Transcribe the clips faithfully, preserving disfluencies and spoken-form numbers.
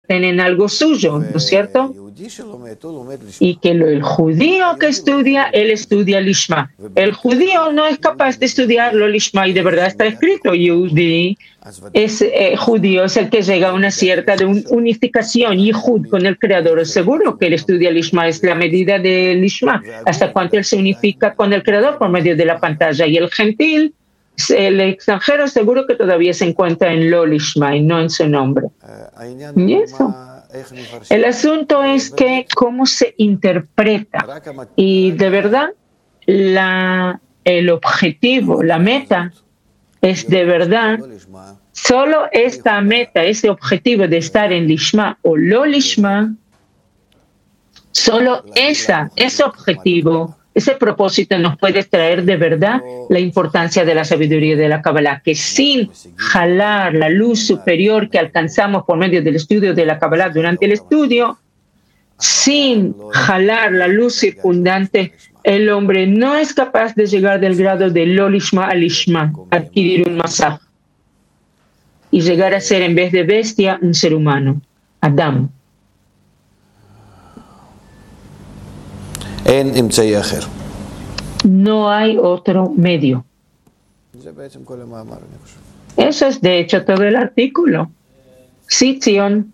convierten en algo suyo, ¿no es cierto? Y que lo, el judío que estudia, él estudia Lishma. El judío no es capaz de estudiar lo Lishma, y de verdad está escrito, Yehudi es eh, judío, es el que llega a una cierta de un, unificación, Yehud, con el Creador. Seguro que él estudia Lishma, es la medida de Lishma, hasta cuánto él se unifica con el Creador por medio de la pantalla. Y el gentil, el extranjero, seguro que todavía se encuentra en lo Lishma y no en su nombre. Y eso. El asunto es que cómo se interpreta, y de verdad la, el objetivo, la meta es de verdad solo esta meta, ese objetivo de estar en Lishma o lo Lishma, solo esa, ese objetivo, ese propósito nos puede traer de verdad la importancia de la sabiduría de la Kabbalah, que sin jalar la luz superior que alcanzamos por medio del estudio de la Kabbalah durante el estudio, sin jalar la luz circundante, el hombre no es capaz de llegar del grado de lo lishma al lishma, adquirir un masaj y llegar a ser, en vez de bestia, un ser humano, Adam. No hay otro medio. Eso es de hecho todo el artículo. Sí, Zion.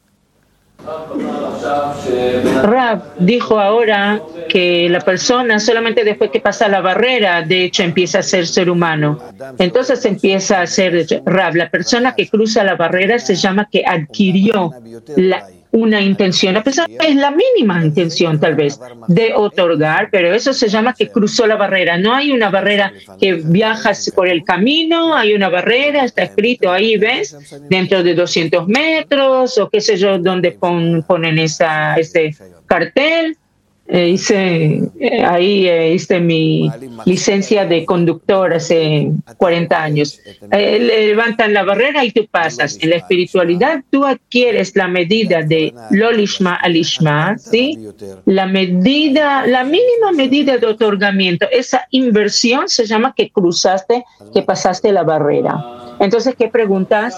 Rab dijo ahora que la persona solamente después que pasa la barrera, de hecho, empieza a ser ser humano. Entonces empieza a ser Rab. La persona que cruza la barrera se llama que adquirió la una intención, a pesar de que es la mínima intención tal vez de otorgar, pero eso se llama que cruzó la barrera. No hay una barrera que viajas por el camino, hay una barrera, está escrito ahí, ¿ves? Dentro de doscientos metros o qué sé yo, donde pon, ponen esa, ese cartel. Eh, hice, eh, ahí eh, hice mi licencia de conductor hace cuarenta años. Eh, levantan la barrera y tú pasas. En la espiritualidad tú adquieres la medida de lo lishma al lishma, ¿sí? La medida, la mínima medida de otorgamiento. Esa inversión se llama que cruzaste, que pasaste la barrera. Entonces, ¿qué preguntas?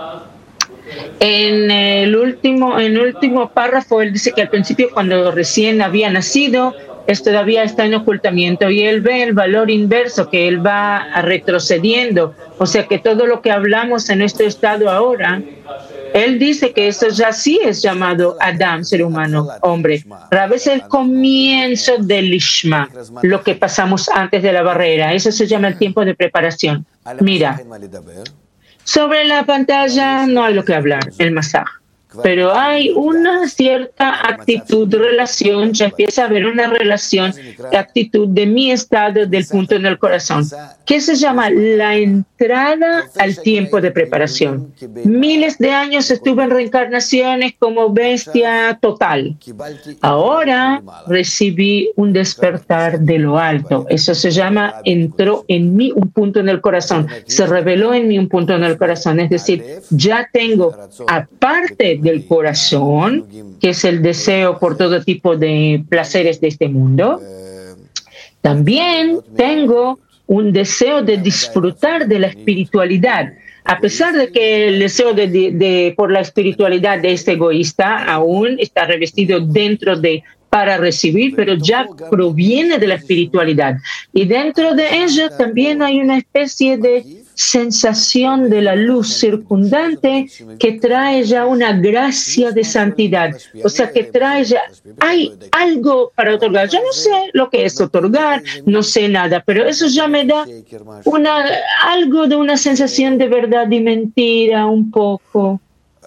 En el último, en el último párrafo, él dice que al principio, cuando recién había nacido, él todavía está en ocultamiento y él ve el valor inverso, que él va retrocediendo. O sea que todo lo que hablamos en este estado ahora, él dice que eso ya sí es llamado Adam, ser humano, hombre. Pero a veces el comienzo del Lishma, lo que pasamos antes de la barrera, eso se llama el tiempo de preparación. Mira. Sobre la pantalla no hay lo que hablar, el masaj. Pero hay una cierta actitud, relación, ya empieza a haber una relación de actitud de mi estado del punto en el corazón, que se llama la entrada al tiempo de preparación. Miles de años estuve en reencarnaciones como bestia total. Ahora recibí un despertar de lo alto. Eso se llama, entró en mí un punto en el corazón. Se reveló en mí un punto en el corazón. Es decir, ya tengo, aparte del corazón, que es el deseo por todo tipo de placeres de este mundo, también tengo un deseo de disfrutar de la espiritualidad. A pesar de que el deseo de, de, de por la espiritualidad de este egoísta aún está revestido dentro de para recibir, pero ya proviene de la espiritualidad. Y dentro de ello también hay una especie de sensación de la luz circundante que trae ya una gracia de santidad. O sea, que trae ya, hay algo para otorgar. Yo no sé lo que es otorgar, no sé nada, pero eso ya me da una, algo de una sensación de verdad y mentira un poco.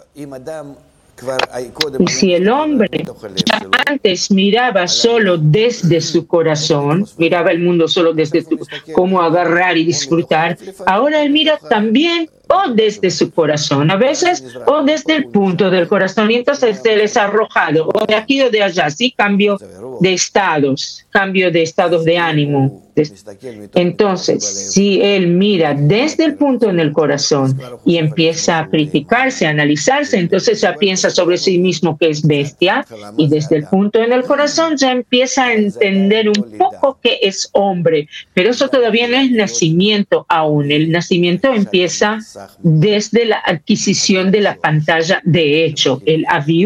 Y si el hombre ya antes miraba solo desde su corazón, miraba el mundo solo desde su, cómo agarrar y disfrutar, ahora él mira también o desde su corazón, a veces, o desde el punto del corazón, y entonces él es arrojado, o de aquí o de allá, sí, cambio de estados, cambio de estados de ánimo. Entonces, si él mira desde el punto en el corazón y empieza a criticarse, a analizarse, entonces ya piensa sobre sí mismo que es bestia, y desde el punto en el corazón ya empieza a entender un poco que es hombre, pero eso todavía no es nacimiento aún. El nacimiento empieza desde la adquisición de la pantalla de hecho, el avión.